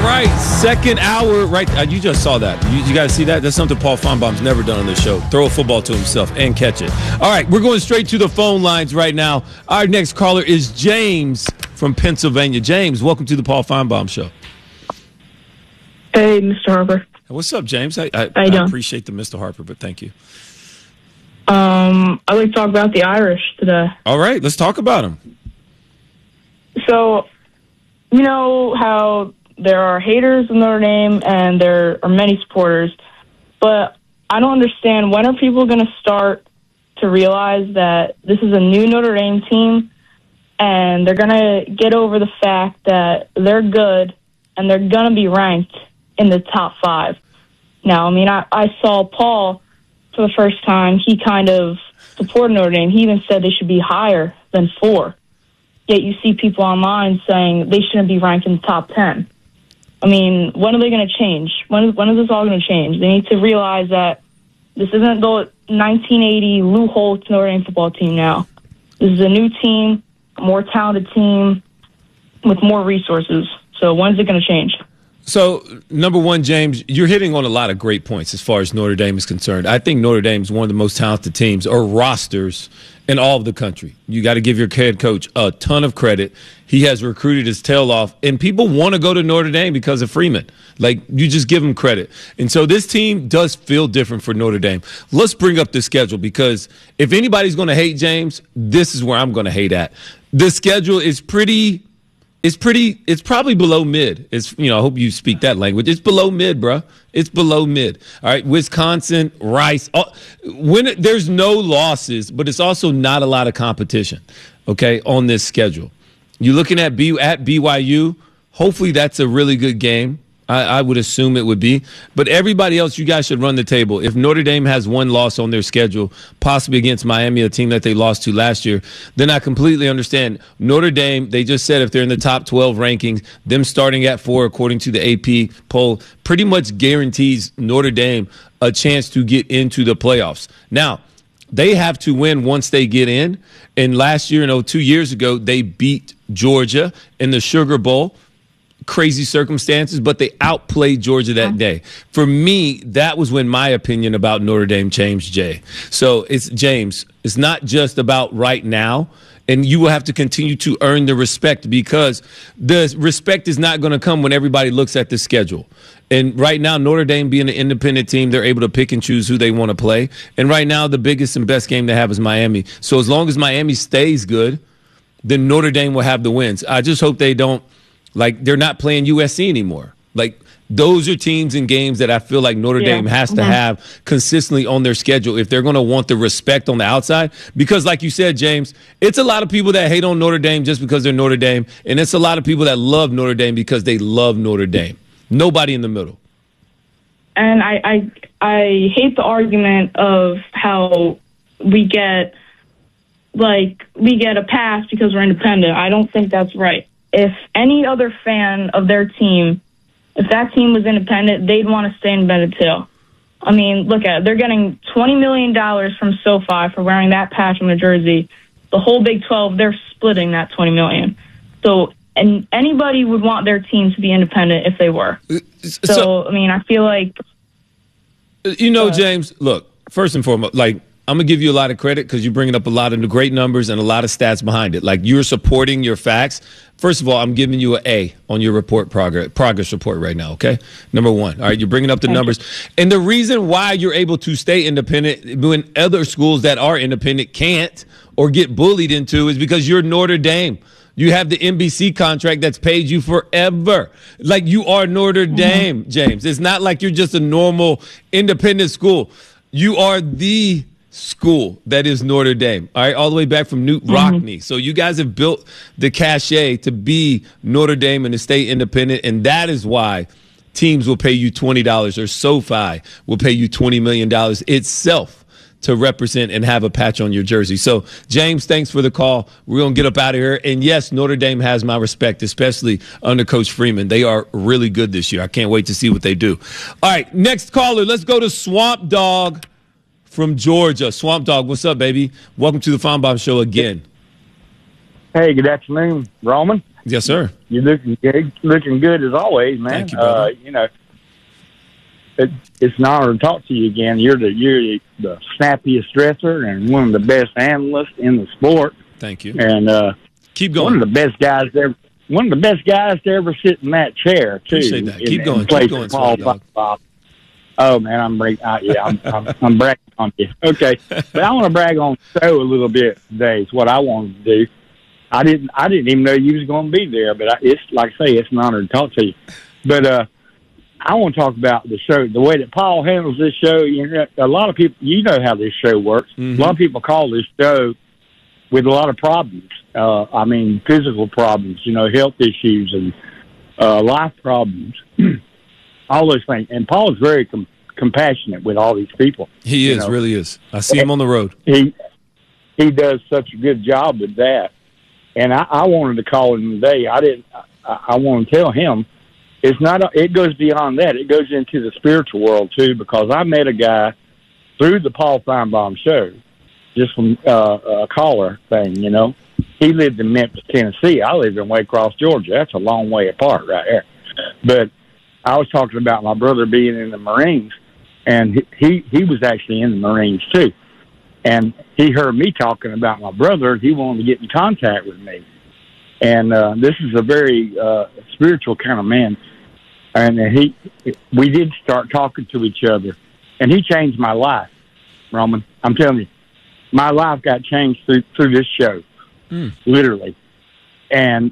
right, second hour. Right, you just saw that. You guys see that? That's something Paul Feinbaum's never done on this show. Throw a football to himself and catch it. All right, we're going straight to the phone lines right now. Our next caller is James from Pennsylvania. James, welcome to the Paul Feinbaum Show. Hey, Mr. Harper. What's up, James? I appreciate the Mr. Harper, but thank you. I'd like to talk about the Irish today. All right, let's talk about them. So, you know how there are haters of Notre Dame and there are many supporters, but I don't understand, when are people going to start to realize that this is a new Notre Dame team and they're going to get over the fact that they're good and they're going to be ranked in the top 5. Now, I mean, I saw Paul for the first time. He kind of supported Notre Dame. He even said they should be higher than 4. Yet you see people online saying they shouldn't be ranked in the top 10. I mean, when are they going to change? When is this all going to change? They need to realize that this isn't the 1980 Lou Holtz Notre Dame football team now. This is a new team, a more talented team with more resources. So when is it going to change? So, number one, James, you're hitting on a lot of great points as far as Notre Dame is concerned. I think Notre Dame is one of the most talented teams or rosters in all of the country. You got to give your head coach a ton of credit. He has recruited his tail off, and people want to go to Notre Dame because of Freeman. Like, you just give him credit. And so this team does feel different for Notre Dame. Let's bring up the schedule, because if anybody's going to hate James, this is where I'm going to hate at. The schedule is it's probably below mid. I hope you speak that language. It's below mid, bro. It's below mid. All right, Wisconsin, Rice. There's no losses, but it's also not a lot of competition, okay, on this schedule. You're looking at BYU. Hopefully that's a really good game. I would assume it would be. But everybody else, you guys should run the table. If Notre Dame has one loss on their schedule, possibly against Miami, a team that they lost to last year, then I completely understand. Notre Dame, they just said if they're in the top 12 rankings, them starting at 4 according to the AP poll, pretty much guarantees Notre Dame a chance to get into the playoffs. Now, they have to win once they get in. And last year, 2 years ago, they beat Georgia in the Sugar Bowl. Crazy circumstances, but they outplayed Georgia that day. For me, that was when my opinion about Notre Dame changed, Jay. So it's James. It's not just about right now, and you will have to continue to earn the respect, because the respect is not going to come when everybody looks at the schedule. And right now, Notre Dame being an independent team, they're able to pick and choose who they want to play. And right now, the biggest and best game they have is Miami. So as long as Miami stays good, then Notre Dame will have the wins. I just hope they don't. Like, they're not playing USC anymore. Like, those are teams and games that I feel like Notre Dame has to have consistently on their schedule if they're going to want the respect on the outside. Because, like you said, James, it's a lot of people that hate on Notre Dame just because they're Notre Dame, and it's a lot of people that love Notre Dame because they love Notre Dame. Nobody in the middle. And I hate the argument of how we get a pass because we're independent. I don't think that's right. If any other fan of their team, if that team was independent, they'd want to stay independent too. I mean, look at it. They're getting $20 million from SoFi for wearing that patch on their jersey. The whole Big 12, they're splitting that $20 million. So, and anybody would want their team to be independent if they were. So I mean, I feel like... James, look, first and foremost, I'm going to give you a lot of credit because you're bringing up a lot of the great numbers and a lot of stats behind it. Like, you're supporting your facts. First of all, I'm giving you an A on your progress report right now, okay? Number one. All right, you're bringing up the numbers. And the reason why you're able to stay independent when other schools that are independent can't or get bullied into is because you're Notre Dame. You have the NBC contract that's paid you forever. Like, you are Notre Dame, James. It's not like you're just a normal independent school. You are the school that is Notre Dame, all right, all the way back from Newt Rockne. So you guys have built the cachet to be Notre Dame and to stay independent, and that is why teams will pay you $20 or SoFi will pay you $20 million itself to represent and have a patch on your jersey. So, James, thanks for the call. We're going to get up out of here. And, yes, Notre Dame has my respect, especially under Coach Freeman. They are really good this year. I can't wait to see what they do. All right, next caller, let's go to Swamp Dog from Georgia. Swamp Dog, what's up, baby? Welcome to the Feinbaum Show again. Hey, good afternoon, Roman. Yes, sir. You're looking good as always, man. Thank you, brother. It's an honor to talk to you again. You're the snappiest dresser and one of the best analysts in the sport. Thank you. And keep going. One of the best guys to ever sit in that chair too. Appreciate that. Keep going. Keep going, Swamp Dog. Oh man, I'm bragging on you. Okay, but I want to brag on the show a little bit today. It's what I wanted to do. I didn't even know you was going to be there, but it's like I say, it's an honor to talk to you. But I want to talk about the show, the way that Paul handles this show. A lot of people, how this show works. Mm-hmm. A lot of people call this show with a lot of problems. Physical problems, health issues and life problems. All those things. And Paul is very compassionate with all these people. He is, really is. I see him on the road. He does such a good job with that. And I wanted to call him today. I want to tell him it goes beyond that. It goes into the spiritual world too, because I met a guy through the Paul Feinbaum show, just from a caller thing, He lived in Memphis, Tennessee. I live in Waycross, Georgia. That's a long way apart right there. But I was talking about my brother being in the Marines, and he was actually in the Marines too. And he heard me talking about my brother, and he wanted to get in contact with me. And this is a very spiritual kind of man. And we did start talking to each other, and he changed my life, Roman. I'm telling you, my life got changed through this show, literally. And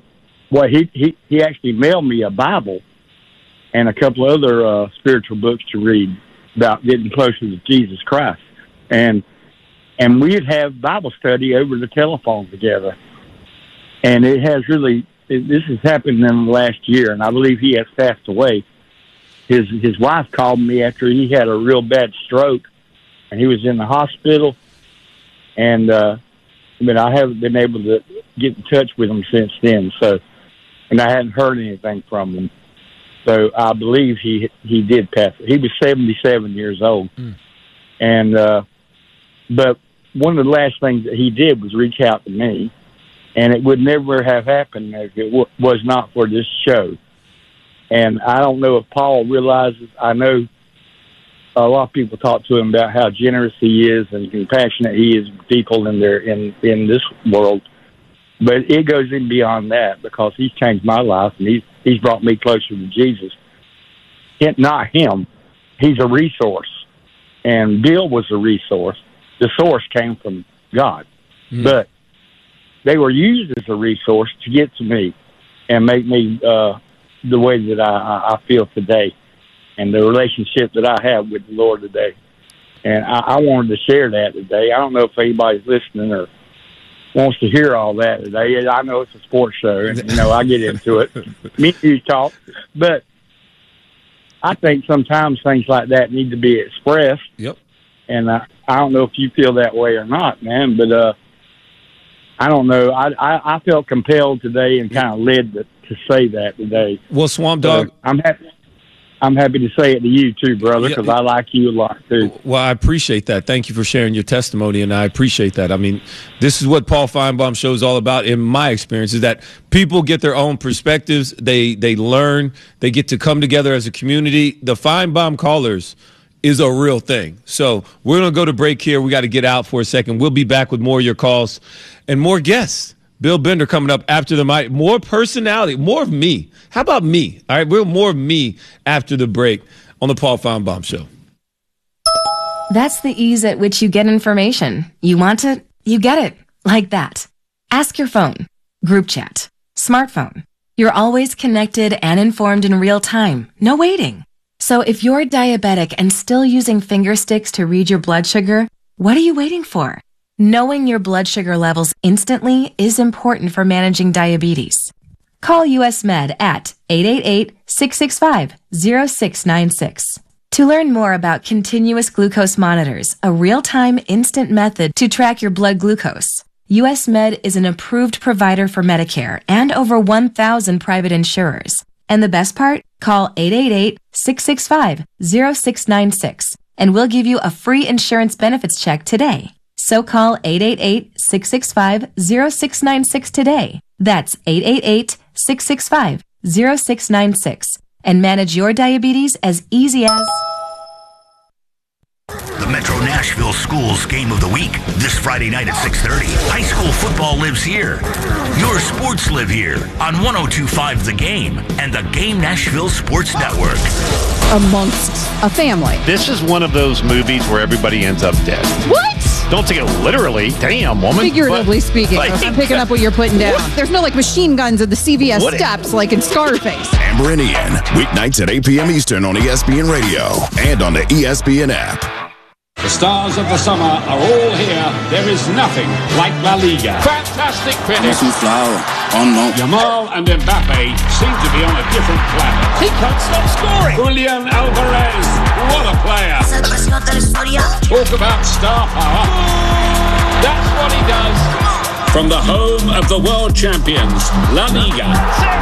he actually mailed me a Bible and a couple of other spiritual books to read about getting closer to Jesus Christ. And we'd have Bible study over the telephone together. And it has this has happened in the last year, and I believe he has passed away. His wife called me after he had a real bad stroke, and he was in the hospital. And I haven't been able to get in touch with him since then. And I hadn't heard anything from him. So I believe he did pass. He was 77 years old. And but one of the last things that he did was reach out to me, and it would never have happened if it was not for this show. And I don't know if Paul realizes. I know a lot of people talk to him about how generous he is and compassionate he is with people in this world. But it goes in beyond that, because he's changed my life, and he's brought me closer to Jesus. Not him. He's a resource. And Bill was a resource. The source came from God. But they were used as a resource to get to me and make me the way that I feel today, and the relationship that I have with the Lord today. And I wanted to share that today. I don't know if anybody's listening or wants to hear all that today. I know it's a sports show, and I get into it. Me and you talk, but I think sometimes things like that need to be expressed. Yep. And I don't know if you feel that way or not, man. But I don't know. I felt compelled today and kind of led to say that today. Well, Swamp Dog, I'm happy to say it to you too, brother, because I like you a lot too. Well, I appreciate that. Thank you for sharing your testimony, and I appreciate that. I mean, this is what Paul Feinbaum show is all about, in my experience, is that people get their own perspectives. They learn. They get to come together as a community. The Feinbaum Callers is a real thing. So we're going to go to break here. We got to get out for a second. We'll be back with more of your calls and more guests. Bill Bender coming up after the mic. More personality, more of me. How about me? All right, we're more of me after the break on the Paul Feinbaum Show. That's the ease at which you get information. You want it, you get it. Like that. Ask your phone. Group chat. Smartphone. You're always connected and informed in real time. No waiting. So if you're diabetic and still using finger sticks to read your blood sugar, what are you waiting for? Knowing your blood sugar levels instantly is important for managing diabetes. Call US Med at 888-665-0696. To learn more about continuous glucose monitors, a real-time instant method to track your blood glucose, US Med is an approved provider for Medicare and over 1,000 private insurers. And the best part? Call 888-665-0696 and we'll give you a free insurance benefits check today. So call 888-665-0696 today. That's 888 888-665-0696 and manage your diabetes as easy as... The Metro Nashville Schools Game of the Week, this Friday night at 6:30. High school football lives here. Your sports live here on 102.5 The Game and the Game Nashville Sports Network. Amongst a family. This is one of those movies where everybody ends up dead. What? Don't take it literally. Damn, woman. Figuratively speaking. I'm picking up what you're putting down. What? There's no machine guns at the CVS steps like in Scarface. Amber and Ian, weeknights at 8 p.m. Eastern on ESPN Radio and on the ESPN app. The stars of the summer are all here. There is nothing like La Liga. Fantastic finish. Yamal and Mbappe seem to be on a different planet. He can't stop scoring. Julian Alvarez, what a player. Talk about star power. That's what he does. From the home of the world champions, La Liga.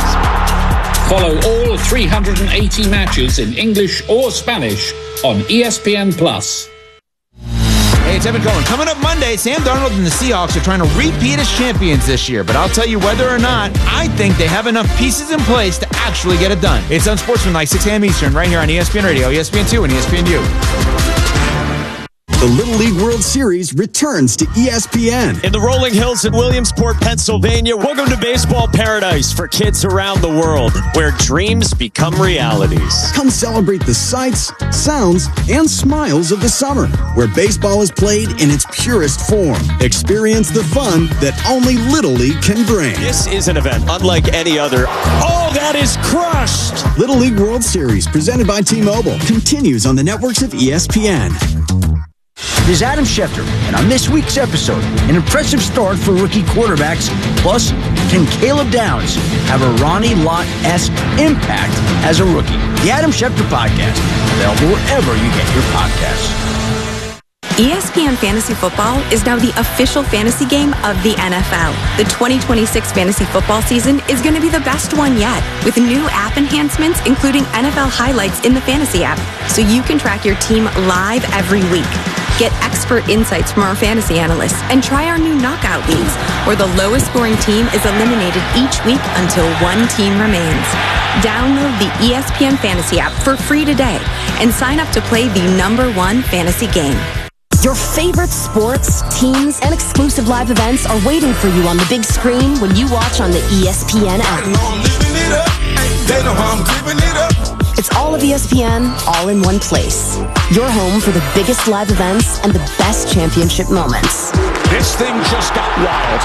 Follow all 380 matches in English or Spanish on ESPN+. Hey, it's Evan Cohen. Coming up Monday, Sam Darnold and the Seahawks are trying to repeat as champions this year. But I'll tell you whether or not, I think they have enough pieces in place to actually get it done. It's Unsportsmanlike, 6 a.m. Eastern, right here on ESPN Radio, ESPN2, and ESPNU. The Little League World Series returns to ESPN. In the rolling hills in Williamsport, Pennsylvania, welcome to baseball paradise for kids around the world, where dreams become realities. Come celebrate the sights, sounds, and smiles of the summer, where baseball is played in its purest form. Experience the fun that only Little League can bring. This is an event unlike any other. Oh, that is crushed! Little League World Series, presented by T-Mobile, continues on the networks of ESPN. This is Adam Schefter, and on this week's episode, an impressive start for rookie quarterbacks. Plus, can Caleb Downs have a Ronnie Lott-esque impact as a rookie? The Adam Schefter Podcast, available wherever you get your podcasts. ESPN Fantasy Football is now the official fantasy game of the NFL. The 2026 fantasy football season is going to be the best one yet, with new app enhancements, including NFL highlights in the fantasy app, so you can track your team live every week. Get expert insights from our fantasy analysts and try our new knockout leagues, where the lowest scoring team is eliminated each week until one team remains. Download the ESPN Fantasy app for free today and sign up to play the #1 fantasy game. Your favorite sports, teams, and exclusive live events are waiting for you on the big screen when you watch on the ESPN app. It's all of ESPN, all in one place. Your home for the biggest live events and the best championship moments. This thing just got wild.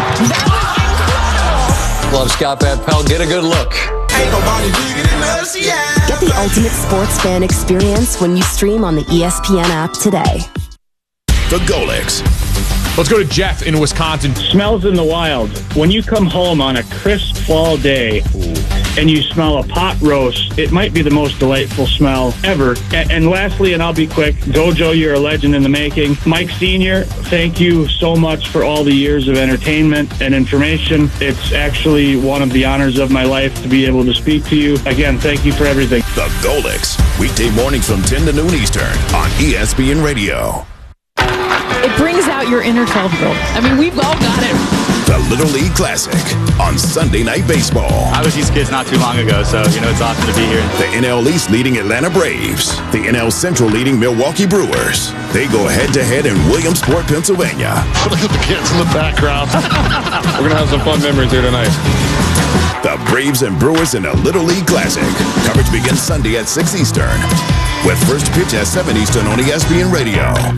Love Scott Van Pelt. Get a good look. Ain't nobody bigger than us, yeah. Get the ultimate sports fan experience when you stream on the ESPN app today. The Golics. Let's go to Jeff in Wisconsin. Smells in the wild. When you come home on a crisp fall day and you smell a pot roast, it might be the most delightful smell ever. And lastly, and I'll be quick, Gojo, you're a legend in the making. Mike Sr., thank you so much for all the years of entertainment and information. It's actually one of the honors of my life to be able to speak to you. Again, thank you for everything. The Golics. Weekday mornings from 10 to noon Eastern on ESPN Radio. It brings out your inner 12-year-old. I mean, we've all got it. The Little League Classic on Sunday Night Baseball. I was these kids not too long ago, so, it's awesome to be here. The NL East leading Atlanta Braves. The NL Central leading Milwaukee Brewers. They go head-to-head in Williamsport, Pennsylvania. Look at the kids in the background. We're going to have some fun memories here tonight. The Braves and Brewers in a Little League Classic. Coverage begins Sunday at 6 Eastern. With first pitch at 7 Eastern on ESPN Radio.